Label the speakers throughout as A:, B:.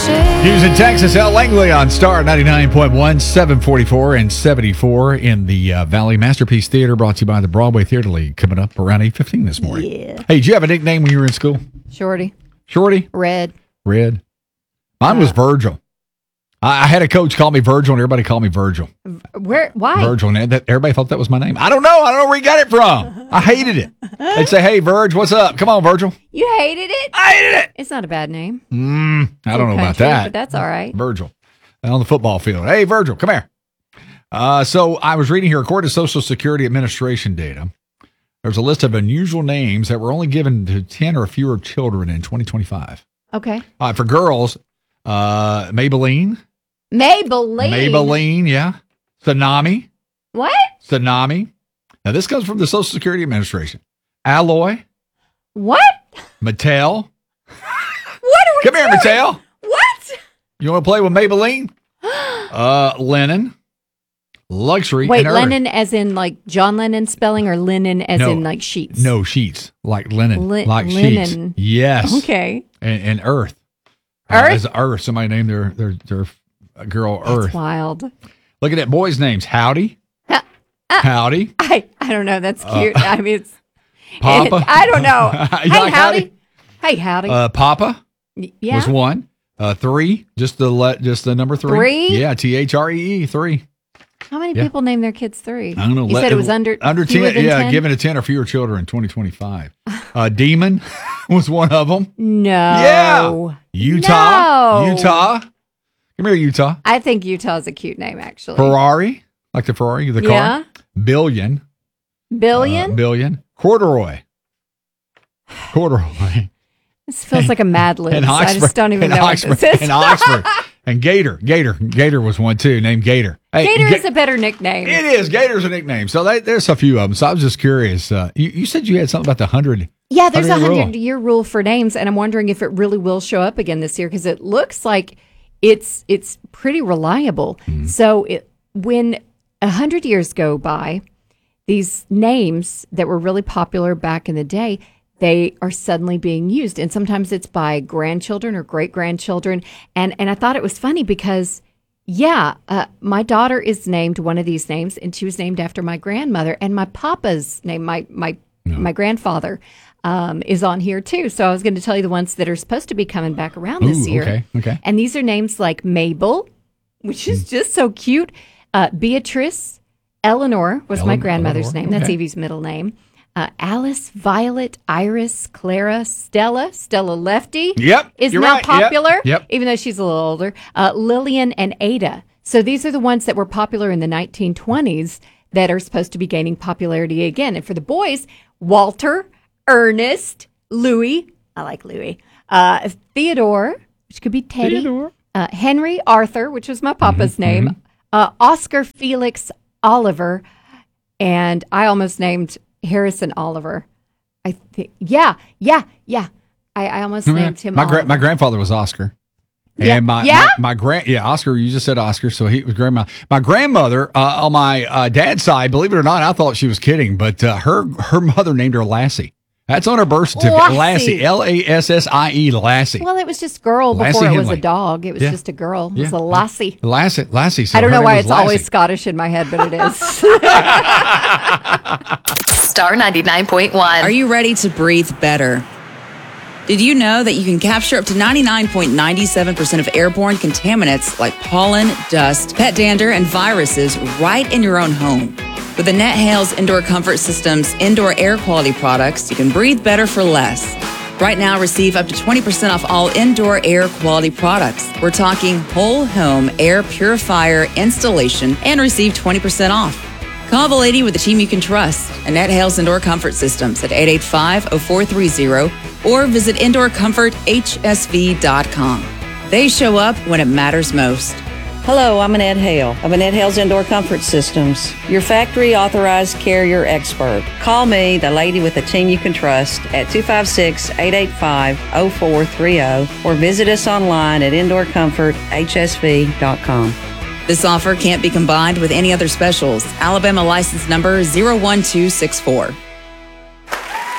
A: Houston, Texas, L. Langley on Star 99.1, 744 and 74 in the Valley Masterpiece Theater, brought to you by the Broadway Theater League, coming up around 8:15 this morning.
B: Yeah.
A: Hey, did you have a nickname when you were in school?
B: Shorty.
A: Shorty?
B: Red.
A: Red. Mine was Virgil. I had a coach call me Virgil, and everybody called me Virgil.
B: Where? Why?
A: Virgil, and everybody thought that was my name. I don't know. I don't know where he got it from. I hated it. They'd say, "Hey, Virg, what's up? Come on, Virgil."
B: You hated it?
A: I hated it.
B: It's not a bad name.
A: I don't know about
B: Country,
A: that.
B: but that's all right.
A: Virgil. On the football field. Hey, Virgil, come here. So I was reading here, according to Social Security Administration data, there's a list of unusual names that were only given to 10 or fewer children in 2025.
B: Okay.
A: For girls, Maybelline. Maybelline, yeah. Tsunami.
B: What?
A: Tsunami. Now, this comes from the Social Security Administration. Alloy.
B: What?
A: Mattel.
B: What are we
A: Come here, Mattel.
B: What?
A: You want to play with Maybelline? Lennon. Luxury.
B: Wait,
A: and
B: Lennon as in like John Lennon spelling, or linen as in like sheets?
A: No, sheets. Like linen. Like
B: linen.
A: sheets. Yes.
B: Okay.
A: And Earth.
B: Earth?
A: As Earth. Somebody named their girl Earth.
B: That's wild.
A: Look at that. Boys' names. Howdy. Howdy.
B: I don't know. That's cute. I mean, it's
A: Papa.
B: I don't know.
A: You
B: Hey,
A: like
B: howdy. Hey, howdy.
A: Papa
B: Yeah.
A: was one. 3, just the number 3.
B: 3?
A: Yeah, THREE, 3.
B: How many people name their kids 3?
A: I don't know.
B: You said it was under
A: 10.
B: fewer than 10?
A: Given to 10 or fewer children in 2025. Demon was one of them.
B: No.
A: Yeah. Utah.
B: No.
A: Utah. Come here, Utah.
B: I think Utah's a cute name, actually.
A: Ferrari, like the Ferrari, the car.
B: Yeah.
A: Billion.
B: Billion?
A: Corduroy.
B: This feels like a Mad Libs.
A: And
B: I just don't even know what this is.
A: And Oxford. And Gator. Gator was one too, named Gator. Hey,
B: Gator is a better nickname.
A: It is. Gator's a nickname. So there's a few of them. So I was just curious. You said you had something about the 100.
B: Yeah, there's a
A: 100
B: 100-year rule for names, and I'm wondering if it really will show up again this year, because it looks like it's pretty reliable.
A: Mm-hmm.
B: So when 100 years go by, these names that were really popular back in the day, they are suddenly being used. And sometimes it's by grandchildren or great-grandchildren. And I thought it was funny because, my daughter is named one of these names, and she was named after my grandmother. And my papa's name, my grandfather, is on here too. So I was going to tell you the ones that are supposed to be coming back around this year.
A: Okay.
B: And these are names like Mabel, which is just so cute. Beatrice. Eleanor was my grandmother's name. That's Evie's middle name. Alice, Violet, Iris, Clara, Stella Lefty is now popular, even though she's a little older. Lillian and Ada. So these are the ones that were popular in the 1920s that are supposed to be gaining popularity again. And for the boys, Walter, Ernest, Louis, I like Louis, Theodore, which could be Teddy, Henry, Arthur, which was my papa's name, Oscar, Felix, Oliver, and I almost named Harrison Oliver. I think, I almost named him.
A: My grandfather was Oscar. And Oscar, you just said Oscar, so he was grandma. My grandmother, on my dad's side, believe it or not, I thought she was kidding, but her mother named her Lassie. That's on her birth certificate. Lassie, Lassie, Lassie.
B: Well, it was just girl before it was a dog. It was just a girl. It was a Lassie.
A: Lassie. So
B: I don't know why it's always Scottish in my head, but it is.
C: Star 99.1.
D: Are you ready to breathe better? Did you know that you can capture up to 99.97% of airborne contaminants like pollen, dust, pet dander, and viruses right in your own home? With the NetHales Indoor Comfort Systems indoor air quality products, you can breathe better for less. Right now, receive up to 20% off all indoor air quality products. We're talking whole home air purifier installation and receive 20% off. Call the lady with the team you can trust, at NetHales Indoor Comfort Systems at 885-0430 or visit indoorcomforthsv.com. They show up when it matters most.
E: Hello, I'm Annette Hale of Annette Hale's Indoor Comfort Systems, your factory authorized carrier expert. Call me, the lady with the team you can trust, at 256-885-0430 or visit us online at indoorcomforthsv.com.
D: This offer can't be combined with any other specials. Alabama license number 01264.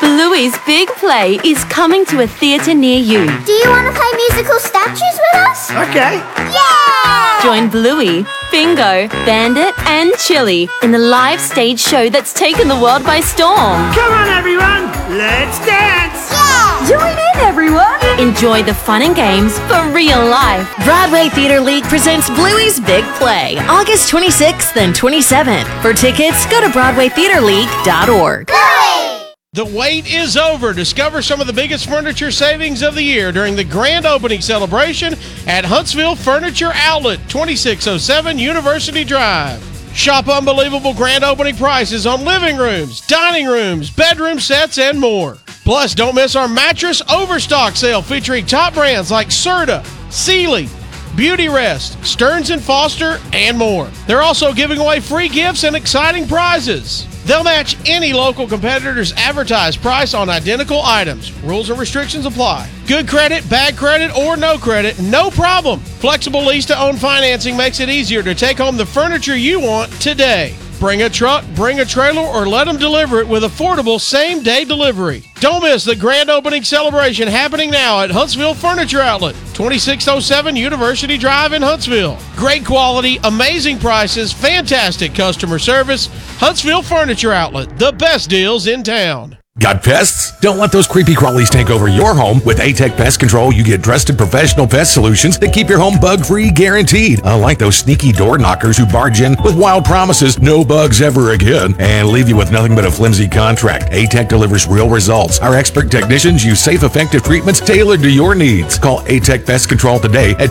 F: Bluey's Big Play is coming to a theatre near you.
G: Do you want to play musical statues with us?
H: Okay.
G: Yeah!
F: Join Bluey, Bingo, Bandit, and Chili in the live stage show that's taken the world by storm.
H: Come on, everyone. Let's dance.
G: Yeah!
F: Join in, everyone. Enjoy the fun and games for real life.
I: Broadway Theater League presents Bluey's Big Play, August 26th and 27th. For tickets, go to BroadwayTheaterLeague.org.
J: The wait is over. Discover some of the biggest furniture savings of the year during the grand opening celebration at Huntsville Furniture Outlet, 2607 University Drive. Shop unbelievable grand opening prices on living rooms, dining rooms, bedroom sets, and more. Plus, don't miss our mattress overstock sale featuring top brands like Serta, Sealy, Beauty Rest, Stearns & Foster, and more. They're also giving away free gifts and exciting prizes. They'll match any local competitor's advertised price on identical items. Rules and restrictions apply. Good credit, bad credit, or no credit, no problem. Flexible lease-to-own financing makes it easier to take home the furniture you want today. Bring a truck, bring a trailer, or let them deliver it with affordable same-day delivery. Don't miss the grand opening celebration happening now at Huntsville Furniture Outlet, 2607 University Drive in Huntsville. Great quality, amazing prices, fantastic customer service. Huntsville Furniture Outlet, the best deals in town.
K: Got pests? Don't let those creepy crawlies take over your home. With A-Tech Pest Control, you get trusted professional pest solutions that keep your home bug-free guaranteed. Unlike those sneaky door knockers who barge in with wild promises, no bugs ever again, and leave you with nothing but a flimsy contract. A-Tech delivers real results. Our expert technicians use safe, effective treatments tailored to your needs. Call A-Tech Pest Control today at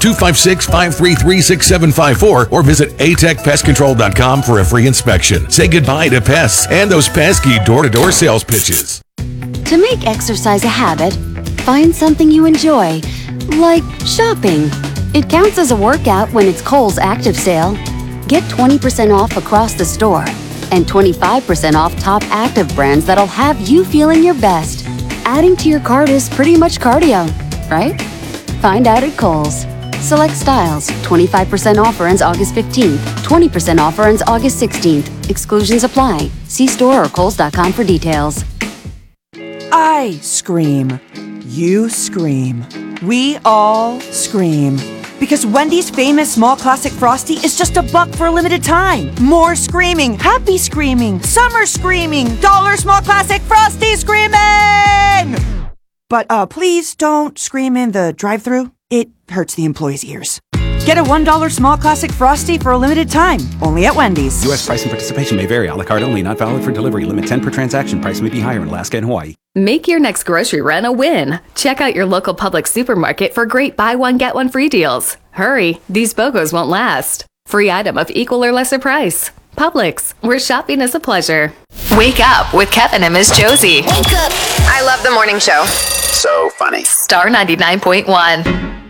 K: 256-533-6754 or visit atechpestcontrol.com for a free inspection. Say goodbye to pests and those pesky door-to-door sales pitches.
I: To make exercise a habit, find something you enjoy, like shopping. It counts as a workout when it's Kohl's Active Sale. Get 20% off across the store and 25% off top active brands that'll have you feeling your best. Adding to your cart is pretty much cardio, right? Find out at Kohl's. Select styles. 25% offer ends August 15th. 20% offer ends August 16th. Exclusions apply. See store or kohls.com for details.
L: I scream. You scream. We all scream. Because Wendy's famous small classic Frosty is just $1 for a limited time. More screaming, happy screaming, summer screaming, dollar small classic Frosty screaming! But please don't scream in the drive-thru. It hurts the employees' ears. Get a $1 small classic Frosty for a limited time, only at Wendy's.
M: U.S. price and participation may vary. A la carte only, not valid for delivery. Limit 10 per transaction. Price may be higher in Alaska and Hawaii.
C: Make your next grocery run a win. Check out your local Publix supermarket for great buy one, get one free deals. Hurry, these BOGOs won't last. Free item of equal or lesser price. Publix, where shopping is a pleasure. Wake up with Kevin and Miss Josie.
G: Wake up.
C: I love the morning show.
M: So funny.
C: Star 99.1.